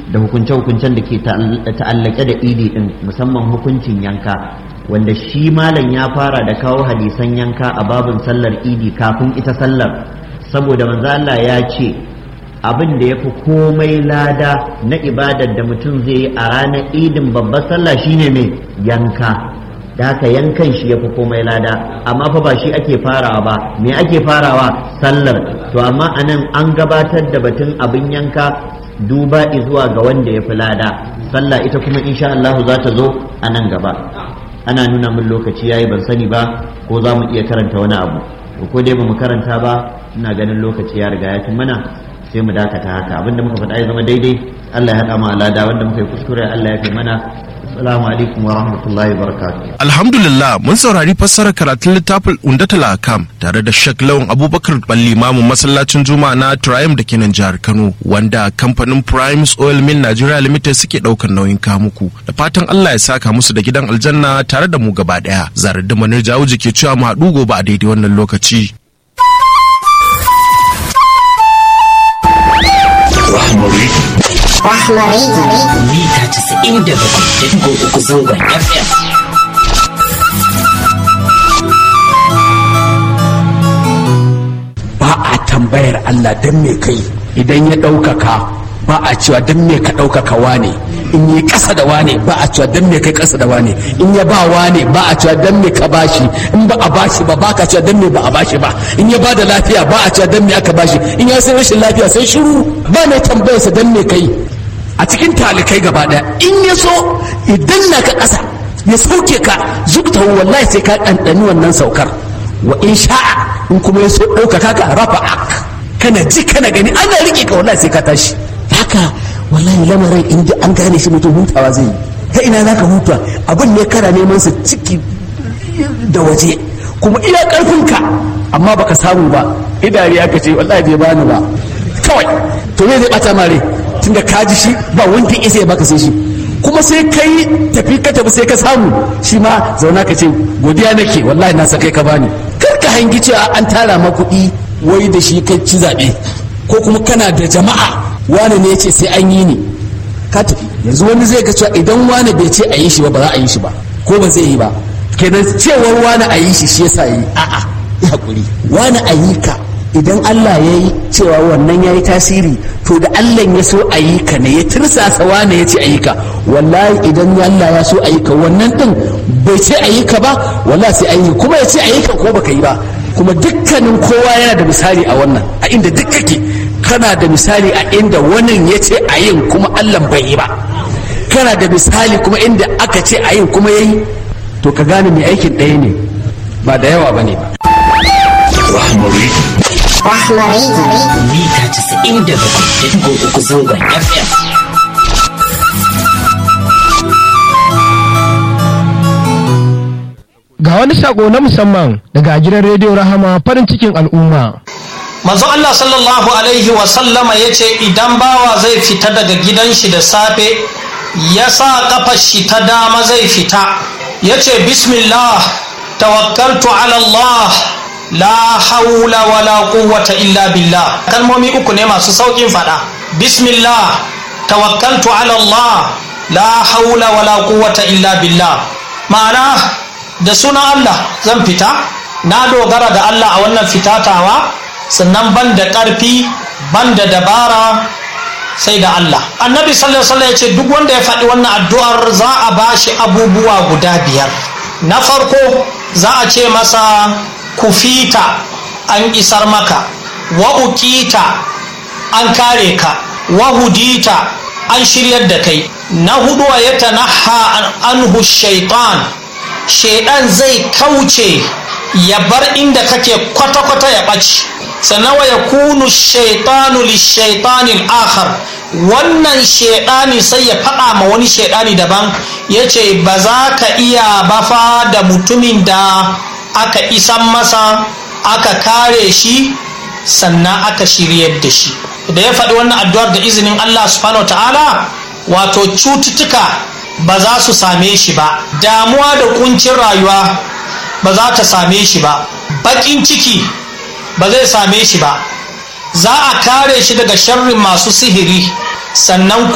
da hukunce-hukuncen da ke ta'allake da idi din, musamman hukuncin yanka, wanda shi malam ya fara da kawo hadisan yanka a babin sallar idi kafin ita sallar, saboda manzo Allah ya ce abin da yafi komai lada na ibadar da mutum zai yi a ranar idin babbar sallah shine mai yanka, da haka yankan shi yafi komai lada, amma fa ba shi ake farawa ba, me ake farawa? Sallar. To amma anan an gabatar da batun abin yanka duba zuwa ga wanda ya fi lada, sallah ita kuma insha Allah za ta zo a nan gaba. Ana nuna min lokaci yayi, ban sani ba ko za mu iya karanta wani abu, ko dai ba mu karanta ba, ina ganin lokaci ya riga ya fi mana, sai mu dakata haka. Abinda muka faɗa ya zama daidai Allah ya haɗa mu alada, wanda muka yi kuskure Allah ya fi mana. Assalamu alaikum wa rahmatullahi wa barakatuh. Alhamdulillah, mun saurari fassarar karatun littafin Undatul Ahkam tare da Sheikh Lawan Abubakar Balli, imamin masallacin Juma'a na Triumph da ke nan jihar Kano, wanda kamfanin Primes Oil Mill Nigeria Limited suke daukar nauyin kamuku. Da fatan Allah ya saka musu da gidan aljanna tare da mu gaba daya. Zarar da Manir Jawuji ke cewa mu haɗu gobe a daidai wannan lokaci. Rahmari mita 97.3 zangon FM. Ba a tambayar Allah don me kai, idan ya ɗaukaka ba a cewa don me ka ɗaukaka wane, in yi ƙasa da wane ba a cewa don me kai ƙasa da wane, in ya ba wane ba a cewa don me ka bashi, in ba a bashi ba ba ka cewa don me ba a bashi ba, in ya ba da lafiya ba a cewa don me aka bashi, in ya sai rashin lafiya sai shiru, ba mai tambayarsa don me kai. A cikin talikai gaba daya in ya so idan na ka ƙasa ya sauke ka zukta wallahi sai ka ɗanɗani wannan saukar, wa in sha'a in kuma ya so ɗaukaka ka rafa ak, kana ji kana gani ana riƙe ka wallahi sai ka tashi. Haka wallahi lamarin in ji an gane shi mutum hutawa zai yi, ta ina za ka huta? Abin ne kana neman sa ciki da waje kuma iya ƙarfinka amma baka samu ba, idari aka ce wallahi bai bani ba kawai, to me zai ɓata mare? Tunda ka ji shi ba wanda isa ya baka sai shi, kuma sai kai tafi ka tafi sai ka samu shi ma zauna ka ce godiya nake wallahi na sa kai ka bani. Kar ka hangi cewa an tara ma kuɗi wai da shi kai ci zaɓe, ko kuma kana da jama'a wani ne ya ce sai an yi ni ka tafi. Yanzu wani zai ga cewa idan wani bai ce a yi shi ba za a yi shi ba, ko ba zai yi ba, kenan cewar wani a yi shi yasa yi. A'a ya hakuri, wani a yi ka idan Allah ya yi cewa wannan ya yi tasiri, to da Allah ya so a yi ka ne, ya tirsasa wane ya ce a yi ka, wallahi idan Allah ya so a yi ka wannan din bai ce a yi ka ba wallahi sai an yi, kuma ya ce a yi ka ko baka yi ba. Kuma dukkanin kowa yana da misali a wannan, a inda duk kake kana da misali a inda wannan ya ce a yin kuma Allah bai yi ba, kana da misali kuma inda aka ce a yin kuma ya yi, to ka gane mai aikin ɗaya ne ba da yawa ba ne ba. Rahmari mita 97.3 zangon FM. Ga wani sako na musamman daga gidan rediyo Rahama, farin cikin al'umma. Manzo Allah sallallahu alaihi wa sallama yace idan bawa zai fita daga gidan shi da safe, ya sa kafar shi ta dama zai fita, yace bismillah tawakkaltu ala Allah la haula wala quwwata illa billah. Kalmomi uku ne masu saukin fada. Bismillah tawakkaltu ala Allah la haula wala quwwata illa billah. Ma'ana da sunan Allah zan fita, na dogara da Allah a wannan fitatawa, sannan ban da ƙarfi ban da dabara sai da Allah. Annabi sallallahu alaihi wasallam ya ce duk wanda ya faɗi wannan addu'ar za a bashi abubuwa guda 5. Na farko za a ce masa kufita, an isar maka, wa ukita, an kare ka, wa hudita, an shiryar da kai. Na hudu wa yatanaha anhu shaitan, shaitan zai kauce ya bar inda kake kwata-kwata ya ɓaci. Sannan wa yakunu shaitanu lishaitanin akhar, wannan shaitani sai ya faɗa ma wani shaitani daban, yace ba za ka iya bafa da mutumin da aka isan masa, aka kare shi, sannan aka shiryar da shi. Da ya faɗi wannan addu'ar da izinin Allah subhanahu wa ta'ala, wato cututtuka ba za su same shi ba, damuwa da kuncin rayuwa ba za ta same shi ba, baƙin ciki ba zai same shi ba, za a kare shi daga sharrin masu sihiri, sannan